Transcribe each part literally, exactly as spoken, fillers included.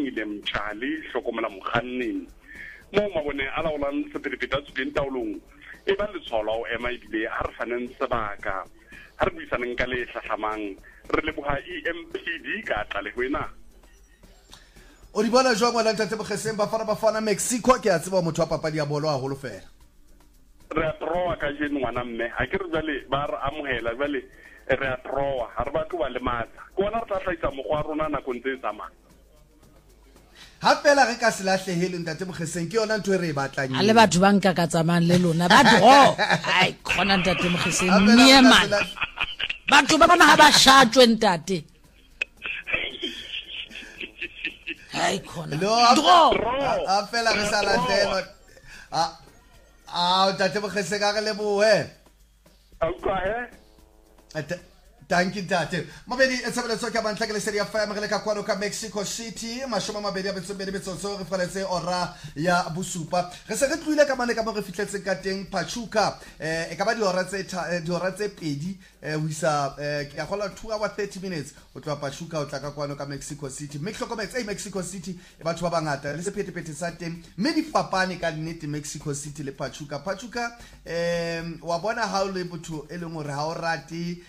ile mtshali hlokomela mokganning mo mabone a laolang sephethephethe a tswileng taolong e ba letshwalo o ema ebile a re faneng sebaka ha re buisaneng ka le hlahlamang re leboha E M P D ka tlaleho ena. O di bona jwang ngwana ntate Mokheseng Bafana Bafana Mexico ke a tseba motho wa papadi ya bolo haholo fela. Re a troa ka jeno ngwana mme ha ke re jale ba re amohela jale re a troa ha re batho ba le matla ke bona re tla tlhaisa mokgwa rona na kontse e tsamaya ha fela re ka se lahlehele ntate Mokheseng ke yona ntwe re e batlang a le batho ba nka ka tsamayang le lona ba dro ai khona ntate Mokheseng nieman batho ba bana ha ba shatjwe ntate ai khona dro a fela re sa lahlehela a a ntate Mokheseng ka le boe a kwa he Thank you, Tate. Mabedi, it's a little bit like the city of America, Kwanuka, Mexico City. Mashoma Mabedi, it's a bit of so reference ora ya Busupa. Reserve like a manaka reflects cutting Pachuca, a cabadi or Doraze Pedi, with a whole two hour thirty minutes with Pachuca, Takakwanoka, Mexico City. Mexico, Mexico City, about Wabangata. Let's pay the petty satin. Maybe Papanic and Niti Mexico City, Le Pachuca. Pachuca, Wabona how able to Elumur Haurati.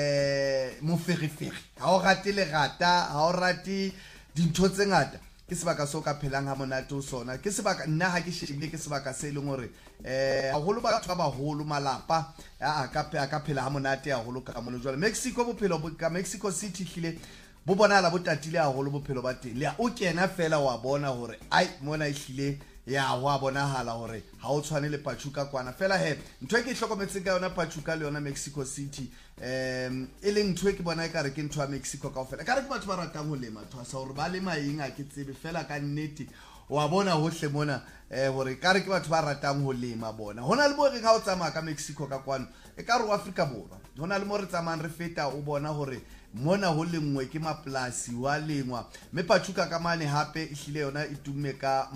eh mo feriferi ha o rate le rata ha o rate dintho tse ngata ke sebaka so ka phelang ha monate o sona ke sebaka nna ha ke shebile ke sebaka se leng hore eh haholo ba batho ba baholo malapa a ka ka phela ha monate haholo ka mono jwale Mexico bophelo ka Mexico City hlile bo bona la botatile haholo bophelo ba teng le o kena fela wa bona hore ai mona ihlile ya wa bonahala hore ha o tshwane le Pachuca kwana fela he ntwe ke hlokometse ka yona Pachuca le yona Mexico City um e leng ntwe ke bona e ka re ke ntwa Mexico kaofela ka re ke batho ba ratang ho lema thwasa hore ba lema eng a ke tsebe fela ka nnete wa bona hohle mona eh hore ka re ke batho ba ratang ho lema bona hona le mo re ga o tsamaya ka Mexico ka kwana e ka re wa Africa borwa hona le mo re tsamayang re feta o bona hore mona ho lengwe ke maplasi wa lengwa me Pachuca ka mane hape ihlile yona itumme ka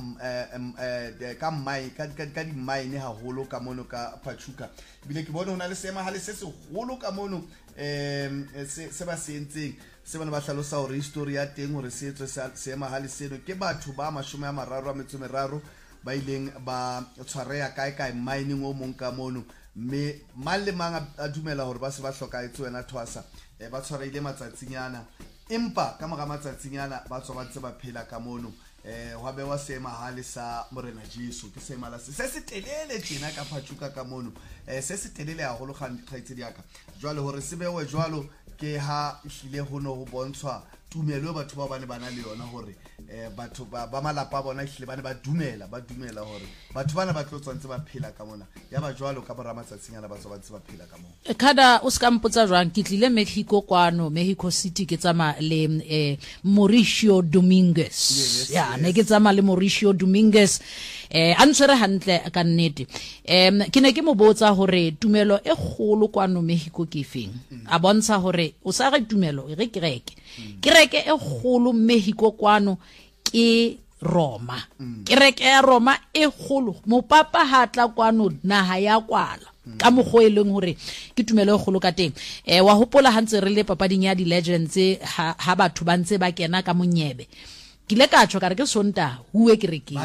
eh ka mai ka ka di mine haholo ka mono ka Pachuca bile ke bona hona le sema ha le se se holo ka mono em se se ba sentseng se bana ba hlalosa hore history ya teng hore se etso sema ha le seno ke batho ba mashome a mararo a metso meraro ba ileng ba tshwareya kae kae mining o mong ka mono me male manga a dumela hore ba se ba hloka etso wena thwasa e ba tshwareile matsatsinyana empa ka moga matsatsinyana ba tswa ba tse ba phela ka mono eh wa be wa sema hale sa morena Jesu ke sema la se se telele tjena ka Pachuca ka mono eh se se telele haholo ga kgaitse diaka jwale hore se bewe jwalo ke ha ihlile ho no ho bontshwa tumelo batho ba bane bana le yona hore eh batho ba ba malapa bona ihlile bane ba dumela ba dumela hore batho bana ba tlotsantse ba phela ka mona ya ba jwalo ka bora matsatsinyana ba tswa ba tse ba phela ka mona e khada o ska mpotsa jwang ke tlile Mexico kwano Mexico City ke tsama le eh Mauricio Dominguez ya ne ke tsama le Mauricio Dominguez eh antswere hantle ka nnete em ke ne ke mo botsa hore tumelo e kgolo kwano Mexico ke feng a bontsha hore o sa re tumelo e re kereke kereke e kgolo Mexico kwano ke Roma kereke ya Roma e kgolo mo papa hatla kwano naha ya kwala ka mogho e leng hore ke tumelo e kgolo ka teng eh wa hopola hantse re le papading ya di legends ha batho ba ntse ba kena ka monyebe ke le ka tsho ka re ke sonta huwe kerekeng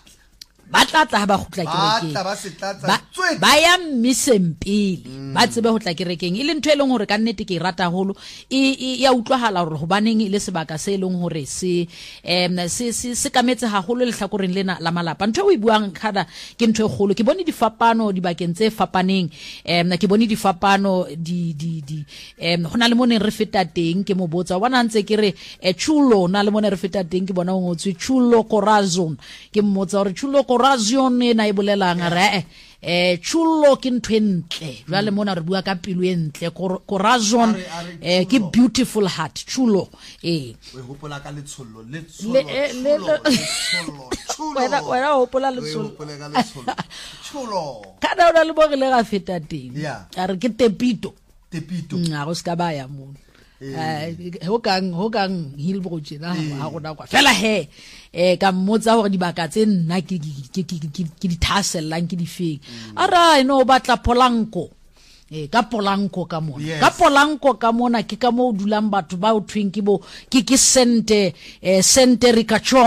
ba tlatla ba khutla kerekeng ba ya misempile ba tsebe ho tla kerekeng ile ntwe eleng hore ka nnete ke rata holo e ya utlwahala hore hobaneng ile sebaka se eleng hore se em se se kametse haholo le hlakoreng lena la malapa ntwe o ibuang khada ke ntwe kgolo ke bone difapano di bakeng tse fapaneng em ke bone difapano di di di em hona le mone re feta teng ke mo botsa wana ntse ke re chulo na le mone re feta teng ke bona o ngotswe chulo corazon ke mmotsa hore chulo corazon e na e bolelang re eh chulo ke ntwentle jwale mona re bua ka pelo e ntle corazon eh ke beautiful heart chulo eh we hopola ka letsholo letsholo chulo wena wena hopola letsholo chulo kana ona le bogile ga feta teng a re ke tepito tepito nga go ska ba ya mo eh ho kang ho kang Hillbrook na ha gona kwa fela he eh ka mmotsa hore dibaka tse nna ke ke di thasellang ke di feng ara eno batla Polanco eh ka Polanco ka mona ka Polanco ka mona ke ka mo dulang batho ba o tweng ke bo ke ke sente eh sente Ricacho